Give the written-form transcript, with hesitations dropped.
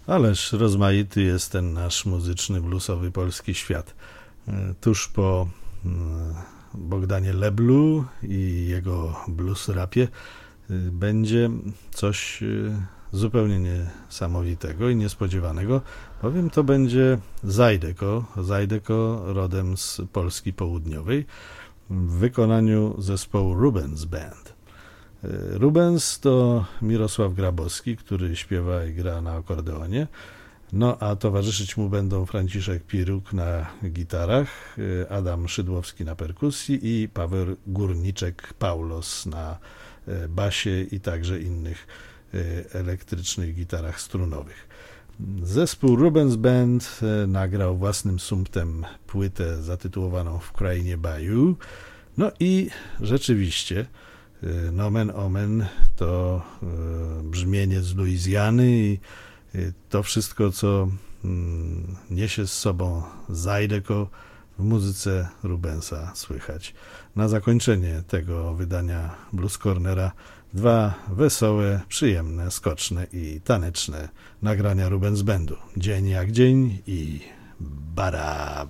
Ależ rozmaity jest ten nasz muzyczny, bluesowy polski świat. Tuż po Bogdanie Leblu i jego blues rapie będzie coś zupełnie niesamowitego i niespodziewanego, bowiem to będzie Zydeco rodem z Polski Południowej w wykonaniu zespołu Rubens Band. Rubens to Mirosław Grabowski, który śpiewa i gra na akordeonie, no a towarzyszyć mu będą Franciszek Piruk na gitarach, Adam Szydłowski na perkusji i Paweł Górniczek-Paulos na basie i także innych elektrycznych gitarach strunowych. Zespół Rubens Band nagrał własnym sumptem płytę zatytułowaną W krainie Bayou, no i rzeczywiście nomen omen to brzmienie z Luizjany i to wszystko, co niesie z sobą Zydeco w muzyce Rubensa słychać. Na zakończenie tego wydania Blues Cornera dwa wesołe, przyjemne, skoczne i taneczne nagrania Rubens Bandu. Dzień jak dzień i bara.